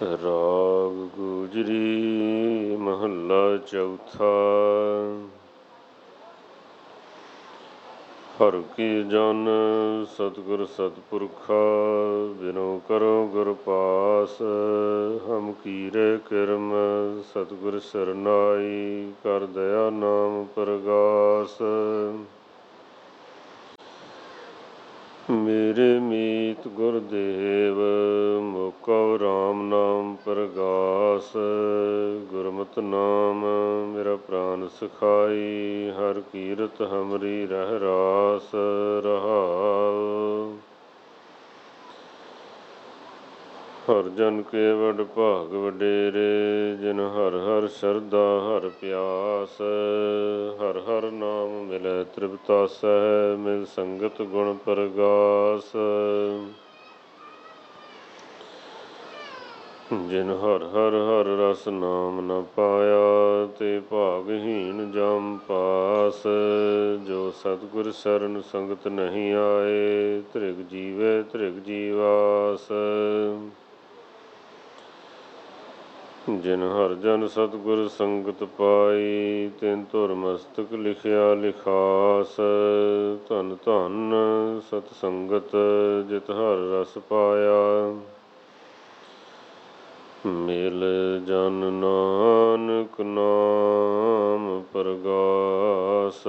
ਰਾਗ ਗੁਜਰੀ ਮਹੱਲਾ ਚੌਥਾ। ਹਰਿ ਕੀ ਜਨ ਸਤਿਗੁਰ ਸਤਿਪੁਰਖਾ, ਬਿਨੋ ਕਰੋ ਗੁਰ ਪਾਸ। ਹਮ ਕੀਰੇ ਕਿਰਮ ਸਤਿਗੁਰ ਸਰਨਾਈ, ਕਰ ਦਇਆ ਨਾਮ ਪ੍ਰਗਾਸ। ਮੇਰੇ ਮੀਤ ਗੁਰਦੇਵ, ਮੋਕਉ ਰਾਮ ਨਾਮ ਪ੍ਰਗਾਸ। ਗੁਰਮਤਿ ਨਾਮ ਮੇਰਾ ਪ੍ਰਾਨ ਸਖਾਈ, ਹਰਿ ਕੀਰਤ ਹਮਰੀ ਰਹਿ ਰਾਸ। ਰਹਾਉ ਹਰਿ ਜਨ ਕੇ ਵਡ ਭਾਗ ਵਡੇਰੇ, ਜਿਨ ਹਰਿ ਹਰਿ ਸ਼ਰਧਾ ਹਰਿ ਪਿਆਸ। ਹਰਿ ਹਰਿ ਨਾਮ ਮਿਲੈ ਤ੍ਰਿਪਤਾਸੈ, ਮਿਲ ਸੰਗਤ ਗੁਣ ਪ੍ਰਗਾਸ। ਜਿਨ ਹਰਿ ਹਰਿ ਹਰਿ ਰਸ ਨਾਮ ਨ ਪਾਇਆ, ਤੇ ਭਾਗਹੀਣ ਜਮ ਪਾਸ। ਜੋ ਸਤਿਗੁਰ ਸਰਣ ਸੰਗਤ ਨਹੀਂ ਆਏ, ਧ੍ਰਿਗ ਜੀਵੇ ਧ੍ਰਿਗ ਜੀਵਾਸ। ਜਿਨ ਹਰਿ ਜਨ ਸਤਿਗੁਰ ਸੰਗਤ ਪਾਈ, ਤਿਨ ਧੁਰ ਮਸਤਕ ਲਿਖਿਆ ਲਿਖਾਸ। ਧੰਨ ਧੰਨ ਸਤ ਸੰਗਤ ਜਿਤ ਹਰਿ ਰਸ ਪਾਇਆ, ਮਿਲ ਜਨ ਨਾਨਕ ਨਾਮ ਪ੍ਰਗਾਸ।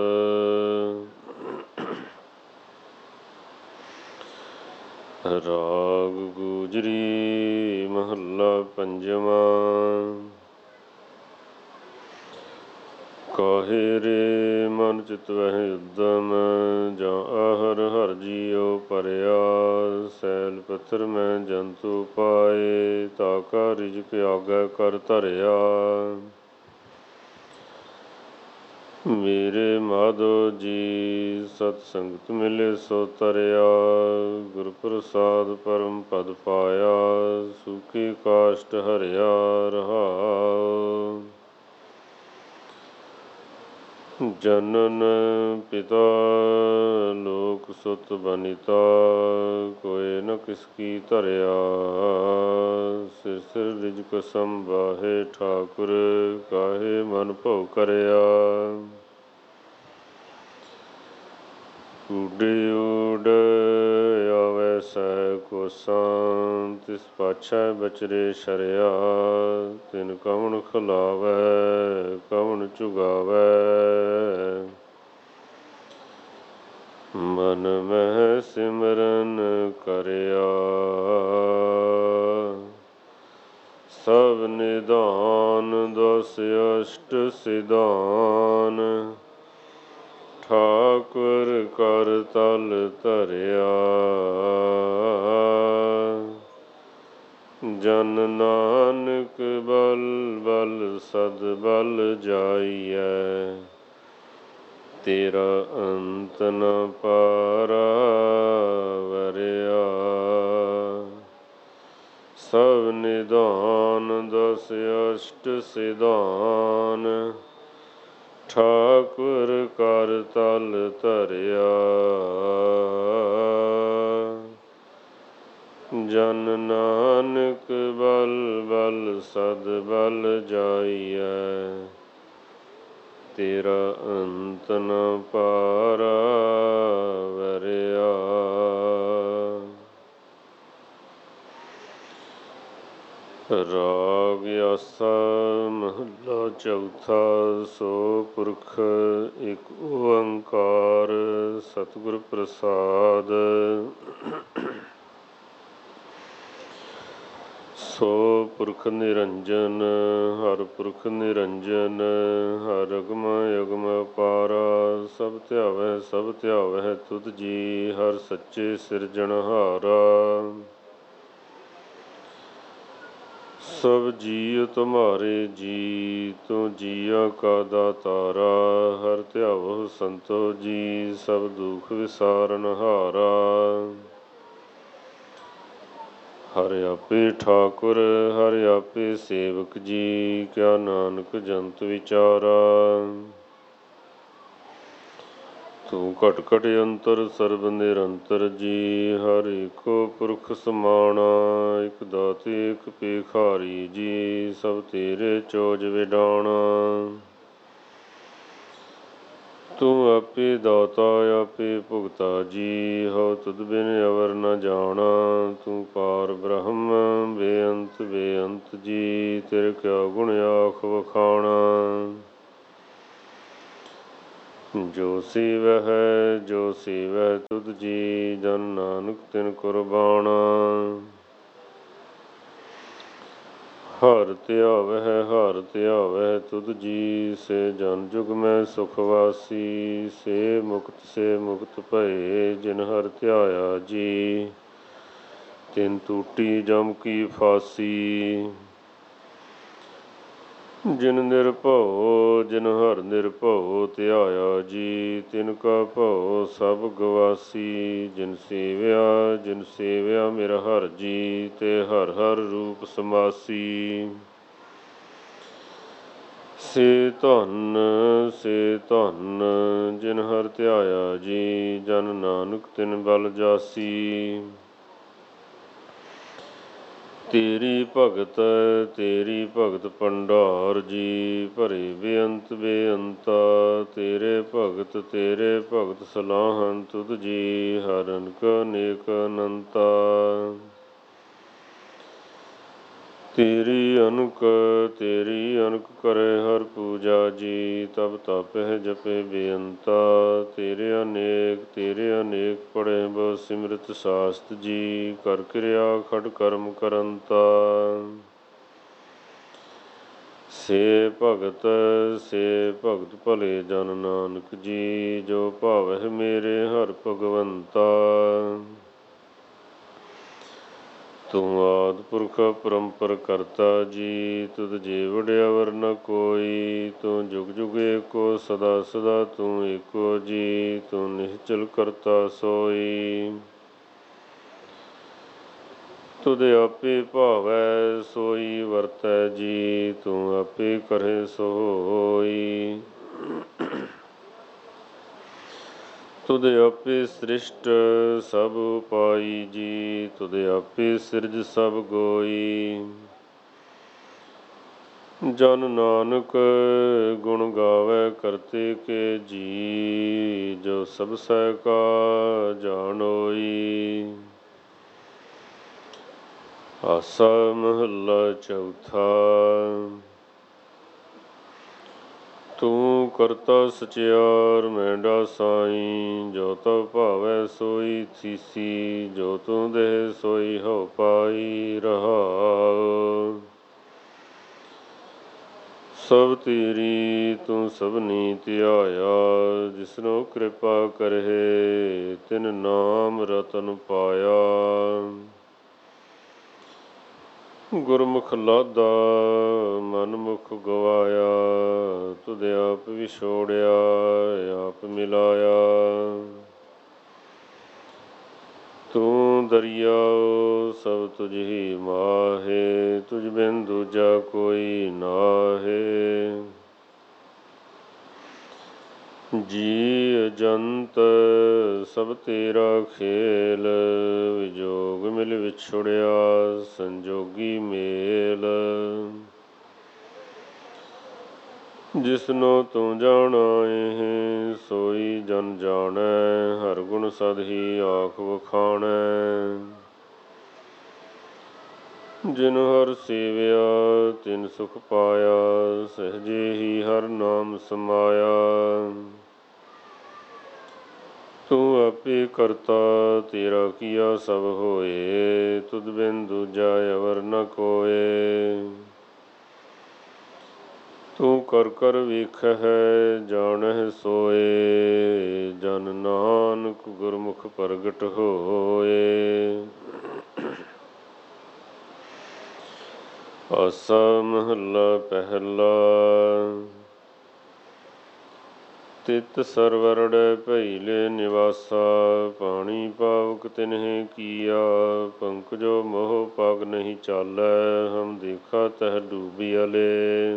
ਰਾਗ ਗੁਜਰੀ ਮਹੱਲਾ ਪੰਜਵਾਂ। ਕਾਹੇ ਰੇ ਮਨ ਚਿਤ ਵਹਿ ਉਦਮ, ਜਾਂ ਆਹਰ ਹਰਿ ਜੀਉ ਭਰਿਆ। ਸੈਲ ਪੱਥਰ ਮੈਂ ਜੰਤੂ ਪਾਏ, ਤਾ ਕਾ ਰਿਜਕ ਆਗੈ ਕਰ ਧਰਿਆ। ਮੇਰੇ ਮਾਧੋ ਜੀ ਸਤ ਸੰਗਤ ਮਿਲੇ ਸੋ ਤਰਿਆ, ਗੁਰ ਪ੍ਰਸਾਦ ਪਰਮ ਪਦ ਪਾਇਆ। ਸੂਖੀ ਕਾਸ਼ਟ ਹਰਿਆ ਰਹਾਉ। ਜਨਨ ਪਿਤਾ ਲੋਕ ਸੁਤ ਬਨਿਤਾ, ਕੋਇ ਨ ਕਿਸ ਕੀ ਧਰਿਆ। ਸਿਰ ਸਿਰ ਰਿਜਕ ਸੰਬਾਹੇ ਠਾਕੁਰ, ਕਾਹੇ ਮਨ ਭਉ ਕਰਿਆ। ਊਡੇ ਊਡ ਆਵੈ ਸਹਿ ਕੋਸਾਂ, ਤਿਸ ਪਾਛੈ ਬਚਰੇ ਸ਼ਰਿਆ। ਤਿਨ ਕਵਣ ਖਿਲਾਵੈ ਕਵਣ ਚੁਗਾਵੈ, ਮਨ ਮਹਿ ਸਿਮਰਨ ਕਰਿਆ। ਸਭ ਨਿਦਾਨ ਦਸ ਅਸ਼ਟ ਸਿਧਾਨ, ਠਾਕੁਰ ਕਰ ਤਲ ਧਰਿਆ। ਜਨ ਨਾਨਕ ਬਲ ਬਲ ਸਦ ਬਲ ਜਾਈਐ, ਤੇਰਾ ਅੰਤ ਨ ਪਾਰਾ ਵਰਿਆ। ਸਭ ਨਿਦਾਨ ਦਸ ਅਸ਼ਟ ਸਿਧਾਨ, ਠਾਕੁਰ ਕਰ ਤਲ ਧਰਿਆ। ਜਨ ਨਾਨਕ ਬਲ ਬਲ ਸਦ ਬਲ ਜਾਈਐ, ਤੇਰਾ ਅੰਤ ਨ ਪਾਰਾ ਵਰਿਆ। ਰਾਗ ਆਸਾ ਮਹੱਲਾ ਚੌਥਾ। ਸੋ ਪੁਰਖ ਇਕ ਓੰਕਾਰ, ਸਤਿਗੁਰ ਪ੍ਰਸਾਦ। ਸੋ ਪੁਰਖ ਨਿਰੰਜਨ ਹਰਿ ਪੁਰਖ ਨਿਰੰਜਨ, ਹਰਿ ਅਗਮ ਅਗਮ ਅਪਾਰਾ। ਸਭ ਧਿਆਵੈ ਸਭ ਧਿਆਵੈ ਤੁਧ ਜੀ, ਹਰਿ ਸੱਚੇ ਸਿਰਜਣਹਾਰਾ। ਸਭ ਜੀਅ ਤੁਮਹਾਰੇ ਜੀ, ਤੂੰ ਜੀਆਂ ਕਾ ਦਾਤਾਰਾ। ਹਰਿ ਧਿਆਵਹੁ ਸੰਤੋ ਜੀ, ਸਭ ਦੁਖ ਵਿਸਾਰਨਹਾਰਾ। ਹਰਿ ਆਪੇ ਠਾਕੁਰ ਹਰਿ ਆਪੇ ਸੇਵਕ ਜੀ, ਕਿਆ ਨਾਨਕ ਜੰਤ ਵਿਚਾਰਾ। ਤੂੰ ਘਟ ਘਟ ਅੰਤਰ ਸਰਬ ਨਿਰੰਤਰ ਜੀ, ਹਰਿ ਏਕੋ ਪੁਰਖ ਸਮਾਣਾ। ਇਕ ਦਾਤੇ ਇੱਕ ਭਿਖਾਰੀ ਜੀ, ਸਭ ਤੇਰੇ ਚੋਜ ਵਿਡਾਣਾ। ਤੂੰ ਆਪੇ ਦਾਤਾ ਆਪੇ ਭੁਗਤਾ ਜੀ, ਹਉ ਤੁਧ ਬਿਨ ਅਵਰ ਨ ਜਾਣਾ। ਤੂੰ ਪਾਰ ਬ੍ਰਹਮ ਬੇਅੰਤ ਬੇਅੰਤ ਜੀ, ਤੇਰੇ ਕਿਆ ਗੁਣ ਆਖ ਵਖਾਣਾ। ਜੋ ਸੇਵਹਿ ਜੋ ਸੇਵਹਿ ਤੁਧ ਜੀ, ਜਨ ਨਾਨਕ ਤਿਨ ਕੁਰਬਾਣਾ। ਹਰਿ ਧਿਆਵਹਿ ਤੁਧ ਜੀ, ਸੇ ਜਨ ਜੁਗ ਮੈਂ ਸੁਖ ਵਾਸੀ। ਸੇ ਮੁਕਤ ਭਏ, ਜਿਨ ਹਰਿ ਧਿਆਇਆ ਜੀ, ਤਿਨ ਟੂਟੀ ਜਮ ਕੀ ਫਾਸੀ। ਜਿਨ ਹਰਿ ਨਿਰਭਉ ਧਿਆਇਆ ਜੀ, ਤਿਨ ਕਾ ਭਉ ਸਭ ਗਵਾਸੀ। ਜਿਨ ਸੇਵਿਆ ਮੇਰਾ ਹਰਿ ਜੀ, ਤੇ ਹਰਿ ਹਰਿ ਰੂਪ ਸਮਾਸੀ। ਸੇ ਧਨ ਜਿਨ ਹਰਿ ਧਿਆਇਆ ਜੀ, ਜਨ ਨਾਨਕ ਤਿਨ ਬਲ ਜਾਸੀ। ਤੇਰੀ ਭਗਤ ਭੰਡਾਰ ਜੀ, ਭਰੇ ਬੇਅੰਤ ਬੇਅੰਤਾ। ਤੇਰੇ ਭਗਤ ਸਲਾਹਨ ਤੁਧ ਜੀ, ਹਰਿ ਅਨਕ ਅਨੇਕ ਅਨੰਤਾ। ਤੇਰੀ ਅਨਕ ਕਰੇ ਹਰਿ ਪੂਜਾ ਜੀ, ਤਬ ਤਾਪਹਿ ਜਪੇ ਬੇਅੰਤਾ। ਤੇਰੇ ਅਨੇਕ ਪੜ੍ਹੇ ਬਹੁ ਸਿਮਰਤ ਸਾਸਤ ਜੀ, ਕਰ ਕਿਰਿਆ ਖੜ ਕਰਮ ਕਰੰਤਾ। ਸੇ ਭਗਤ ਭਲੇ ਜਨ ਨਾਨਕ ਜੀ, ਜੋ ਭਾਵਹਿ ਮੇਰੇ ਹਰਿ ਭਗਵੰਤਾ। ਤੂੰ ਆਦਿ ਪੁਰਖ ਪਰੰਪਰ ਕਰਤਾ ਜੀ, ਤੁਧ ਜੀਵੜ ਅਵਰ ਨ ਕੋਈ। ਤੂੰ ਜੁਗ ਜੁਗ ਏਕੋ ਸਦਾ ਸਦਾ ਤੂੰ ਏਕੋ ਜੀ, ਤੂੰ ਨਿਹਚਲ ਕਰਤਾ ਸੋਈ। ਤੁਧ ਆਪੇ ਭਾਵੈ ਸੋਈ ਵਰਤੈ ਜੀ, ਤੂੰ ਆਪੇ ਕਰਹਿ ਸੋ ਹੋਈ। ਤੁਧ ਆਪੇ ਸ੍ਰਿਸ਼ਟ ਸਭ ਉਪਾਈ ਜੀ, ਤੁਧ ਆਪੇ ਸਿਰਜ ਸਭ ਗੋਈ। ਜਨ ਨਾਨਕ ਗੁਣ ਗਾਵੈ ਕਰਤੇ ਕੇ ਜੀ, ਜੋ ਸਭ ਸਹਿ ਕਾ ਜਾਣੋਈ। ਆਸਾ ਮਹੱਲਾ ਚੌਥਾ। ਤੂੰ ਕਰਤਾ ਸਚਿਆਰ ਮੈਂਡਾ ਸਾਈ, ਜੋ ਤਉ ਭਾਵੈ ਸੋਈ ਥੀਸੀ। ਜੋ ਤੂੰ ਦੇਹ ਸੋਈ ਹਉ ਪਾਈ ਰਹਾਉ। ਸਭ ਤੇਰੀ ਤੂੰ ਸਭਨੀ ਧਿਆਇਆ, ਜਿਸਨੋ ਕਿਰਪਾ ਕਰਹਿ ਤਿਨ ਨਾਮ ਰਤਨ ਪਾਇਆ। ਗੁਰਮੁਖ ਲਾਦਾ ਮਨ ਮੁਖ ਗਵਾਇਆ, ਤੁਧ ਆਪ ਵਿਛੋੜਿਆ ਆਪ ਮਿਲਾਇਆ। ਤੂੰ ਦਰਿਆਉ ਸਭ ਤੁਝ ਹੀ ਮਾਹੇ, ਤੁਝ ਬਿਨ ਦੂਜਾ ਕੋਈ ਨਾਹੇ। ਜੀ ਅਜੰਤ ਸਭ ਤੇਰਾ ਖੇਲ, ਵਿਜੋਗ ਮਿਲ ਵਿਛੁੜਿਆ ਸੰਜੋਗੀ ਮੇਲ। ਜਿਸਨੋ ਤੂੰ ਜਾਣਾਏ ਸੋਈ ਜਨ ਜਾਣੈ, ਹਰਿ ਗੁਣ ਸਦ ਹੀ ਆਖ ਵਖਾਣੈ। ਜਿਨੁ ਹਰਿ ਸੇਵਿਆ ਤਿਨ ਸੁਖ ਪਾਇਆ, ਸਹਜੇ ਹੀ ਹਰਿ ਨਾਮ ਸਮਾਇਆ। ਤੂੰ ਆਪੇ ਕਰਤਾ ਤੇਰਾ ਕੀਆ ਸਭ ਹੋਏ, ਤੁਧ ਬਿਨ ਦੂਜਾ ਅਵਰ ਨ ਕੋਇ। ਤੂੰ ਕਰ ਕਰ ਵੇਖਹਿ ਜਾਣਹਿ ਸੋਏ, ਜਨ ਨਾਨਕ ਗੁਰਮੁਖ ਪ੍ਰਗਟ ਹੋਏ। ਆਸਾ ਮਹੱਲਾ ਪਹਿਲਾ। ਤਿਤ ਸਰਵਰੜੈ ਭਇਲੇ ਨਿਵਾਸਾ, ਪਾਣੀ ਪਾਵਕ ਤਿਨਹਿ ਕੀਆ। ਪੰਕਜੋ ਮੋਹ ਪਗ ਨਹੀਂ ਚਾਲੈ, ਹਮ ਦੇਖਾ ਤਹ ਡੂਬਿਅਲੇ।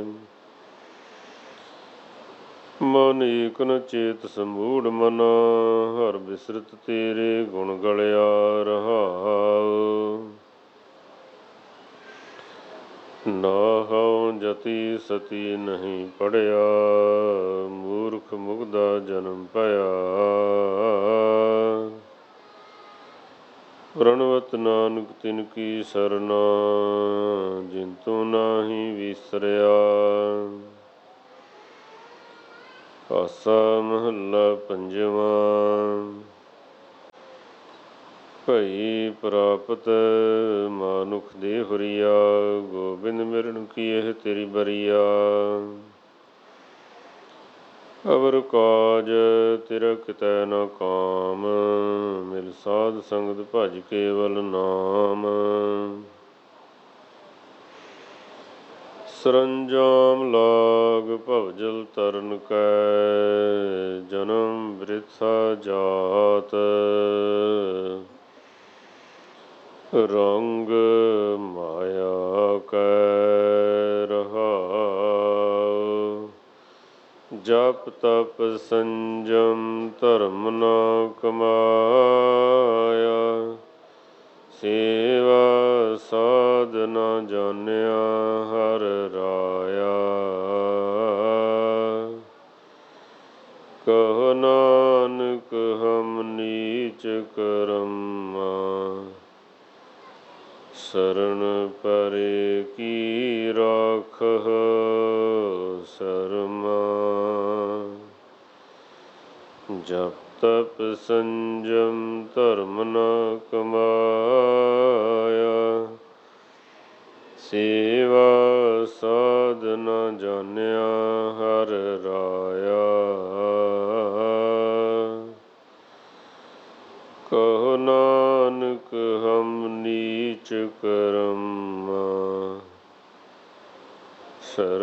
ਮਨ ਏਕ ਨ ਚੇਤ ਸਮੂੜ ਮਨਾ, ਹਰਿ ਬਿਸਰਤ ਤੇਰੇ ਗੁਣ ਗਲਿਆ ਰਹਾਉ। ਨਾਹਉ ਜਤੀ ਸਤੀ ਨਹੀਂ ਪੜਿਆ, ਮੂਰਖ ਮੁਗਦਾ ਜਨਮ ਭਇਆ। ਪ੍ਰਣਵਤ ਨਾਨਕ ਤਿਨ ਕੀ ਸਰਨਾ, ਜਿਨ ਤੂੰ ਨਾਹੀ ਵਿਸਰਿਆ। ਆਸਾ ਮਹੱਲਾ ਪੰਜਵਾਂ। ਭਈ ਪ੍ਰਾਪਤ ਮਾਨੁਖ ਦੇ ਹੁਰੀਆ, ਗੋਬਿੰਦ ਮਿਰਣ ਕੀ ਇਹ ਤੇਰੀ ਬਰੀਆ। ਅਵਰ ਕਾਜ ਤੇਰਾ ਕਿਤੈ ਨ ਕਾਮ, ਮਿਲ ਸਾਧ ਸੰਗਤ ਭਜ ਕੇਵਲ ਨਾਮ। ਸਰੰਜਾਮ ਲਾਗ ਭਵਜਲ ਤਰਨ ਕੈ, ਜਨਮ ਬ੍ਰਿਥਾ ਜਾਤ। ਰੰਗ ਮਾਇਆ ਕੈ ਰਹਾਉ, ਜਪ ਤਪ ਸੰਜਮ ਧਰਮ ਨ ਕਮਾਇਆ। ਸੇਵਾ ਸਾਧ ਨ ਜਾਣਿਆ ਹਰਿ ਰਾਇਆ। ਕਹੋ ਨਾਨਕ ਹਮ ਨੀਚ ਕਰਮਾ, ਸਰਣ ਪਰੇ ਕੀ ਰਾਖਹੁ ਸਰਮਾ। ਜਪ ਤਪ ਸੰਜਮ ਧਰਮ ਨ ਕਮਾਇਆ। ਸੇਵਾ ਸਾਧ ਨ ਜਾਣਿਆ ਹਰਿ ਰਾਇਆ। ਕਹੋ ਨਾਨਕ ਹਮ ਨੀਚ ਕਰਮਾ, ਸਰਣ